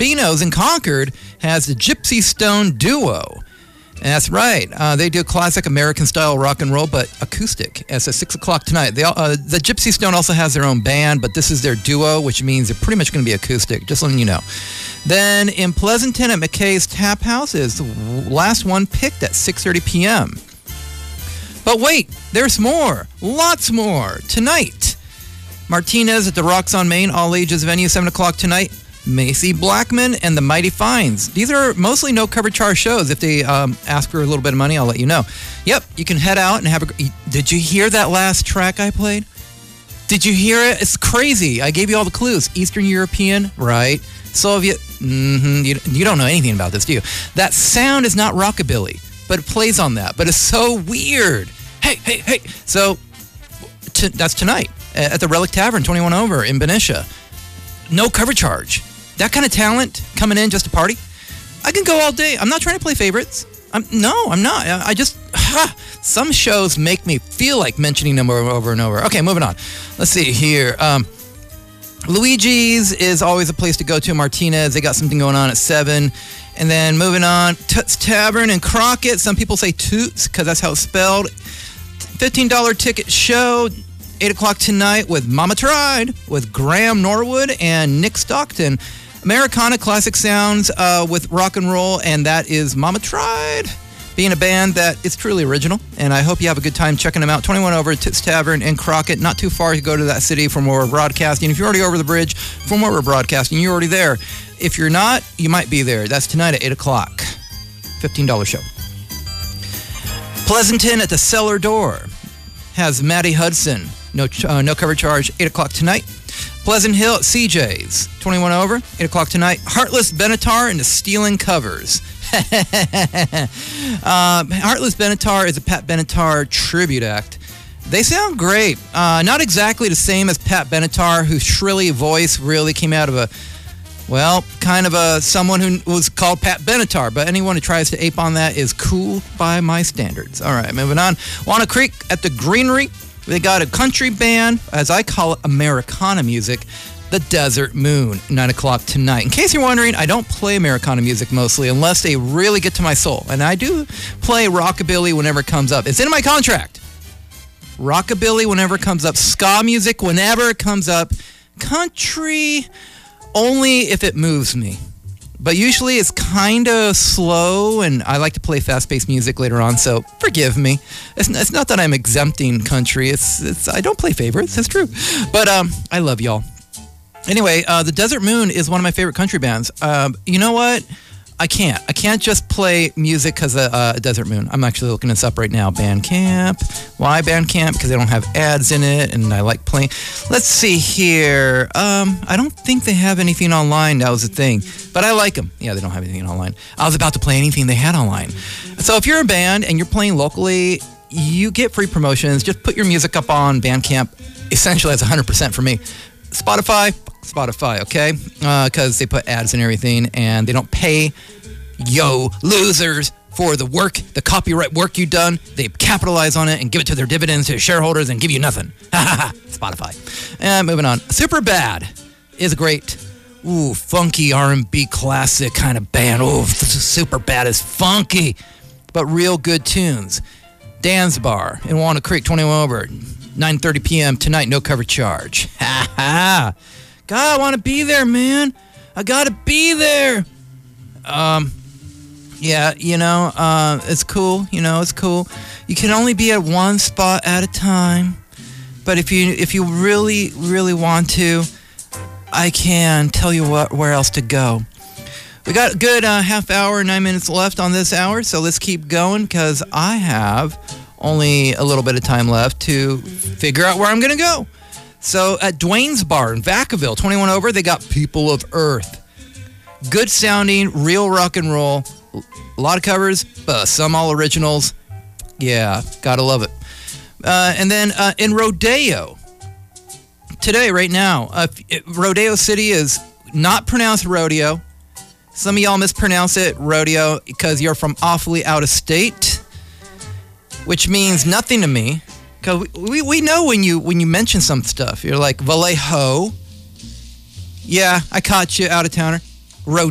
Bambino's in Concord has the Gypsy Stone Duo. And that's right. They do classic American-style rock and roll, but acoustic. It's at 6 o'clock tonight. The Gypsy Stone also has their own band, but this is their duo, which means they're pretty much going to be acoustic, just letting you know. Then in Pleasanton at McKay's Tap House is the last one picked at 6:30 p.m. But wait, there's more. Lots more. Tonight, Martinez at the Rocks on Main, all ages venue, 7 o'clock tonight. Macy Blackman and the Mighty Fines. These are mostly no cover charge shows. If they ask for a little bit of money, I'll let you know. Yep, you can head out and have a... Did you hear that last track I played? Did you hear it? It's crazy. I gave you all the clues. Eastern European, right? Soviet, you don't know anything about this, do you? That sound is not rockabilly, but it plays on that. But it's so weird. Hey. So, that's tonight at the Relic Tavern, 21 over in Benicia. No cover charge. That kind of talent coming in just to party. I can go all day. I'm not trying to play favorites. I'm not. I just, some shows make me feel like mentioning them over and over. Okay, moving on. Let's see here. Luigi's is always a place to go to. Martinez, they got something going on at 7. And then moving on, Toots Tavern in Crockett. Some people say Toots because that's how it's spelled. $15 ticket show. 8 o'clock tonight with Mama Tried with Graham Norwood and Nick Stockton. Americana Classic Sounds with rock and roll, and that is Mama Tried, being a band that is truly original. And I hope you have a good time checking them out. 21 over at Toots Tavern in Crockett. Not too far to go to that city from where we're broadcasting. If you're already over the bridge from where we're broadcasting, you're already there. If you're not, you might be there. That's tonight at 8 o'clock. $15 show. Pleasanton at the Cellar Door has Maddie Hudson. No cover charge, 8 o'clock tonight. Pleasant Hill at CJ's, 21 over, 8 o'clock tonight. Heartless Benatar and the Stealing Covers. Heartless Benatar is a Pat Benatar tribute act. They sound great. Not exactly the same as Pat Benatar, whose shrilly voice really came out of someone who was called Pat Benatar. But anyone who tries to ape on that is cool by my standards. All right, moving on. Walnut Creek at the Greenery. They got a country band, as I call it, Americana music, the Desert Moon, 9 o'clock tonight. In case you're wondering, I don't play Americana music mostly unless they really get to my soul. And I do play rockabilly whenever it comes up. It's in my contract. Rockabilly whenever it comes up. Ska music whenever it comes up. Country only if it moves me. But usually it's kind of slow, and I like to play fast-paced music later on, so forgive me. It's not that I'm exempting country. It's I don't play favorites. It's true. But I love y'all. Anyway, the Desert Moon is one of my favorite country bands. You know what? I can't just play music because of Desert Moon. I'm actually looking this up right now. Bandcamp. Why Bandcamp? Because they don't have ads in it, and I like playing. Let's see here. I don't think they have anything online. That was the thing. But I like them. Yeah, they don't have anything online. I was about to play anything they had online. So if you're a band and you're playing locally, you get free promotions. Just put your music up on Bandcamp. Essentially, that's 100% for me. Spotify, okay? Because they put ads and everything, and they don't pay losers for the work, the copyright work you've done. They capitalize on it and give it to their dividends to shareholders and give you nothing. Spotify. And moving on. Superbad is a great, funky R&B classic kind of band. Superbad is funky, but real good tunes. Dan's Bar in Walnut Creek, 21 over, 9:30 p.m. tonight, no cover charge. God, I want to be there, man. I got to be there. Yeah, it's cool. It's cool. You can only be at one spot at a time. But if you really, really want to, I can tell you where else to go. We got a good half hour, 9 minutes left on this hour, so let's keep going because I have only a little bit of time left to figure out where I'm going to go. So at Dwayne's Bar in Vacaville, 21 over, they got People of Earth. Good sounding, real rock and roll. A lot of covers, but some all originals. Yeah, gotta love it. And then in Rodeo, today, right now, Rodeo City is not pronounced rodeo. Some of y'all mispronounce it rodeo because you're from awfully out of state, which means nothing to me. Because we know when you mention some stuff, you're like Vallejo. Yeah, I caught you, out of towner. Rodeo.